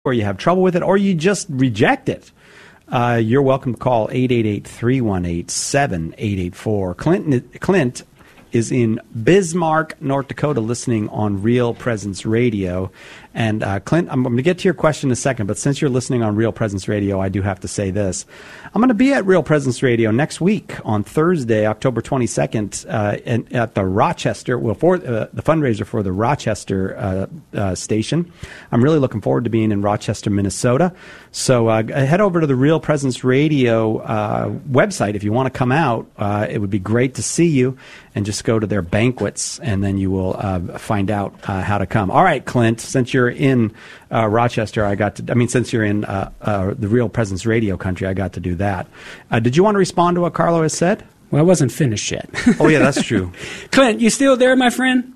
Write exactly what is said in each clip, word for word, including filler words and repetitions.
or you have trouble with it, or you just reject it, uh, you're welcome to call eight eight eight, three one eight, seven eight eight four. Clint, Clint is in Bismarck, North Dakota, listening on Real Presence Radio. And uh, Clint, I'm, I'm going to get to your question in a second, but since you're listening on Real Presence Radio, I do have to say this. I'm going to be at Real Presence Radio next week on Thursday, October twenty-second, uh, in, at the Rochester, well, for uh, the fundraiser for the Rochester uh, uh, station. I'm really looking forward to being in Rochester, Minnesota. So uh, head over to the Real Presence Radio uh, website if you want to come out. Uh, it would be great to see you, and just go to their banquets, and then you will uh, find out uh, how to come. All right, Clint, since you're in uh, Rochester, I got to, I mean, since you're in uh, uh, the Real Presence Radio country, I got to do that. Uh, did you want to respond to what Carlo has said? Well, I wasn't finished yet. Oh, yeah, that's true. Clint, you still there, my friend?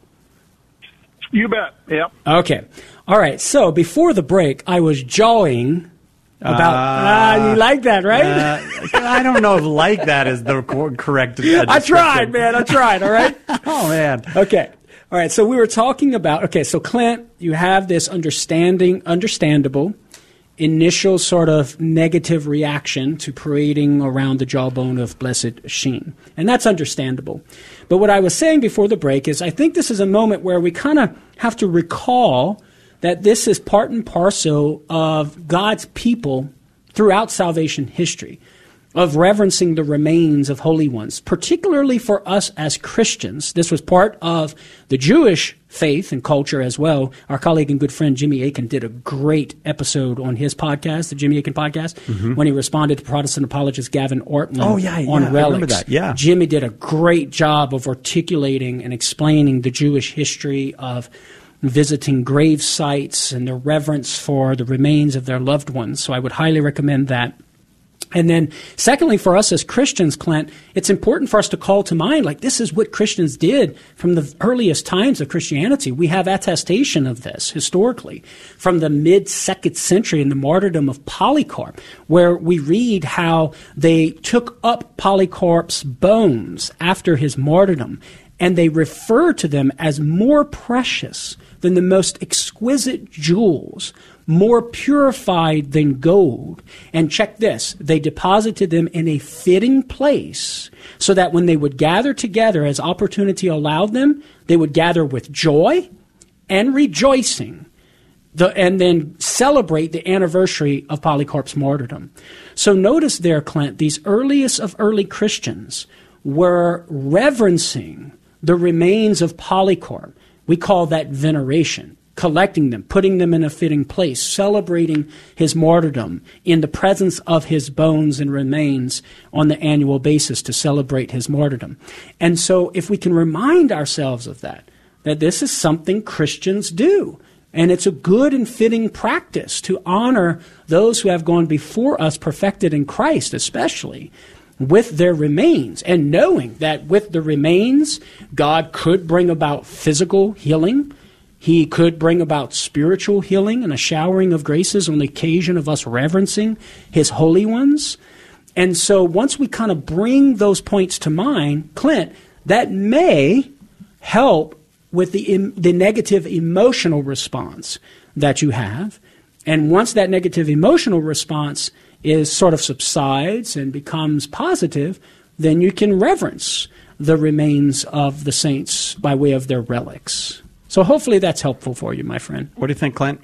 You bet. Yep. Okay. All right. So before the break, I was jawing about. Ah, uh, uh, you like that, right? Uh, I don't know if "like that" is the correct. Uh, I tried, man. I tried. All right. Oh man. Okay. All right. So we were talking about. Okay. So Clint, you have this understanding, understandable, initial sort of negative reaction to parading around the jawbone of Blessed Sheen, and that's understandable. But what I was saying before the break is, I think this is a moment where we kind of have to recall that this is part and parcel of God's people throughout salvation history, of reverencing the remains of holy ones, particularly for us as Christians. This was part of the Jewish faith and culture as well. Our colleague and good friend Jimmy Akin did a great episode on his podcast, the Jimmy Akin podcast, mm-hmm. when he responded to Protestant apologist Gavin Ortland oh, yeah, yeah, on I relics. remember that. Yeah. Jimmy did a great job of articulating and explaining the Jewish history of visiting grave sites and their reverence for the remains of their loved ones. So I would highly recommend that. And then secondly, for us as Christians, Clint, it's important for us to call to mind, like, this is what Christians did from the earliest times of Christianity. We have attestation of this historically from the mid-second century in the martyrdom of Polycarp, where we read how they took up Polycarp's bones after his martyrdom, and they refer to them as more precious than the most exquisite jewels, more purified than gold. And check this, they deposited them in a fitting place so that when they would gather together as opportunity allowed them, they would gather with joy and rejoicing, the, and then celebrate the anniversary of Polycarp's martyrdom. So notice there, Clint, these earliest of early Christians were reverencing the remains of Polycarp. We call that veneration, collecting them, putting them in a fitting place, celebrating his martyrdom in the presence of his bones and remains on the annual basis to celebrate his martyrdom. And so if we can remind ourselves of that, that this is something Christians do, and it's a good and fitting practice to honor those who have gone before us, perfected in Christ especially, with their remains, and knowing that with the remains, God could bring about physical healing. He could bring about spiritual healing and a showering of graces on the occasion of us reverencing his holy ones. And so once we kind of bring those points to mind, Clint, that may help with the the negative emotional response that you have. And once that negative emotional response is sort of subsides and becomes positive, then you can reverence the remains of the saints by way of their relics. So hopefully that's helpful for you, my friend. What do you think, Clint?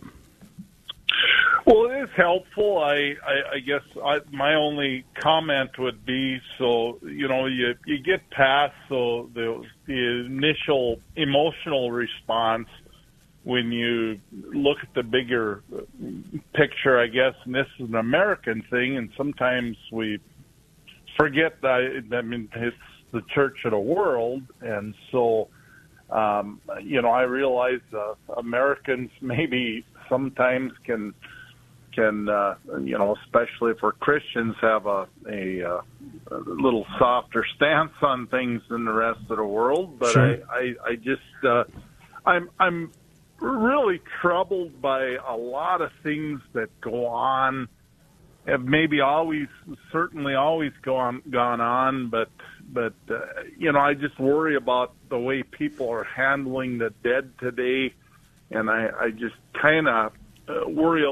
Well, it is helpful. I, I, I guess I, my only comment would be, so, you know, you, you get past so the, the initial emotional response when you look at the bigger picture, I guess, and this is an American thing, and sometimes we forget that, I mean, it's the church of the world, and so, um, you know, I realize uh, Americans maybe sometimes can, can uh, you know, especially for Christians, have a, a, a little softer stance on things than the rest of the world, but sure. I, I, I just, uh, I'm, I'm, really troubled by a lot of things that go on, have maybe always, certainly always gone gone on, but but uh, you know, I just worry about the way people are handling the dead today, and I, I just kind of uh, worry a